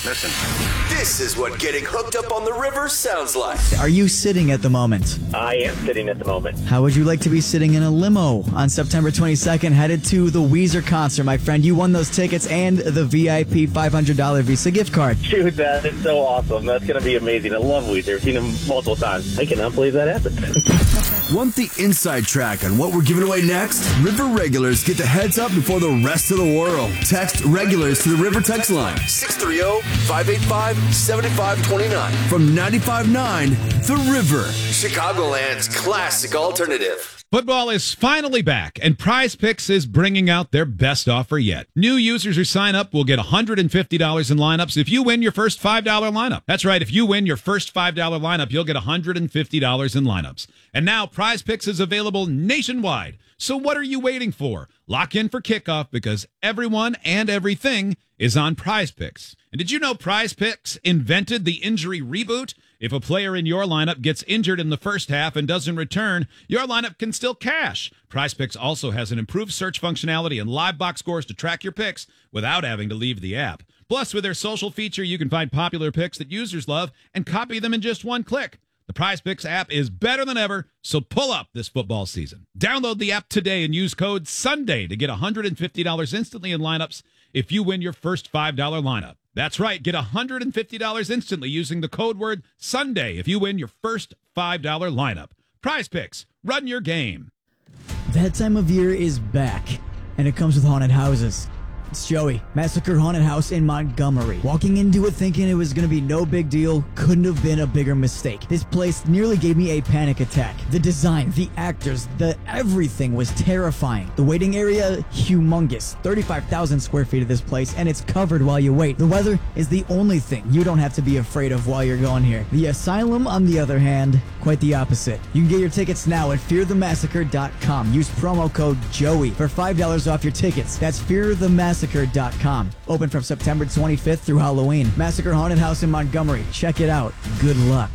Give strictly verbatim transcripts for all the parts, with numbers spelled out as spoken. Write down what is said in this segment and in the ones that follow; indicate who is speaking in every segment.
Speaker 1: Listen.
Speaker 2: This is what getting hooked up on the river sounds like.
Speaker 3: Are you sitting at the moment?
Speaker 4: I am sitting at the moment.
Speaker 3: How would you like to be sitting in a limo on September twenty-second, headed to the Weezer concert, my friend? You won those tickets and the V I P five hundred dollars Visa gift card.
Speaker 4: Shoot, that is so awesome. That's going to be amazing. I love Weezer. I've seen them multiple times. I cannot believe that happened.
Speaker 2: Want the inside track on what we're giving away next? River regulars get the heads up before the rest of the world. Text regulars to the River text line six three zero, five eight five, seven five two nine. From ninety-five point nine, The River, Chicagoland's classic alternative.
Speaker 1: Football is finally back, and Prize Picks is bringing out their best offer yet. New users who sign up will get one hundred fifty dollars in lineups if you win your first five dollars lineup. That's right, if you win your first five dollars lineup, you'll get one hundred fifty dollars in lineups. And now Prize Picks is available nationwide. So what are you waiting for? Lock in for kickoff because everyone and everything is on Prize Picks. And did you know Prize Picks invented the injury reboot? If a player in your lineup gets injured in the first half and doesn't return, your lineup can still cash. Prize Picks also has an improved search functionality and live box scores to track your picks without having to leave the app. Plus, with their social feature, you can find popular picks that users love and copy them in just one click. The Prize Picks app is better than ever, so pull up this football season. Download the app today and use code SUNDAY to get one hundred fifty dollars instantly in lineups if you win your first five dollars lineup. That's right, get one hundred fifty dollars instantly using the code word SUNDAY if you win your first five dollars lineup. Prize Picks, run your game.
Speaker 3: That time of year is back, and it comes with haunted houses. It's Joey, Massacre Haunted House in Montgomery. Walking into it thinking it was going to be no big deal couldn't have been a bigger mistake. This place nearly gave me a panic attack. The design, the actors, the everything was terrifying. The waiting area, humongous. thirty-five thousand square feet of this place, and it's covered while you wait. The weather is the only thing you don't have to be afraid of while you're going here. The asylum, on the other hand, quite the opposite. You can get your tickets now at fear the massacre dot com. Use promo code JOEY for five dollars off your tickets. That's fear the massacre dot com. Open from September twenty-fifth through Halloween. Massacre Haunted House in Montgomery. Check it out. Good luck.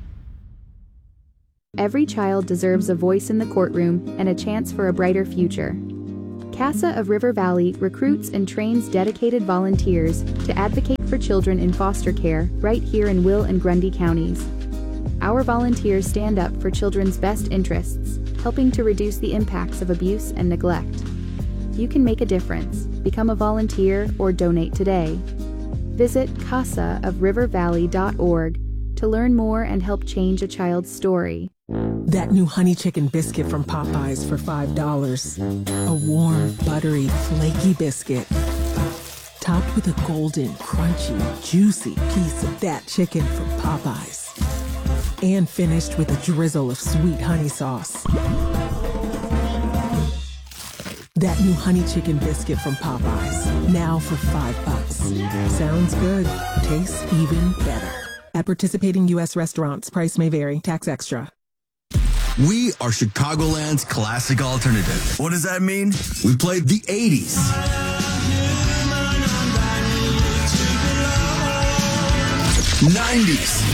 Speaker 5: Every child deserves a voice in the courtroom and a chance for a brighter future. CASA of River Valley recruits and trains dedicated volunteers to advocate for children in foster care right here in Will and Grundy counties. Our volunteers stand up for children's best interests, helping to reduce the impacts of abuse and neglect. You can make a difference. Become a volunteer or donate today. Visit casa of river valley dot org to learn more and help change a child's story.
Speaker 6: That new honey chicken biscuit from Popeyes for five dollars. A warm, buttery, flaky biscuit. Topped with a golden, crunchy, juicy piece of that chicken from Popeyes. And finished with a drizzle of sweet honey sauce. That new honey chicken biscuit from Popeyes, now for five bucks. Sounds good. Tastes even better. At participating U S restaurants, price may vary. Tax extra.
Speaker 2: We are Chicagoland's classic alternative. What does that mean? We played the eighties, nineties,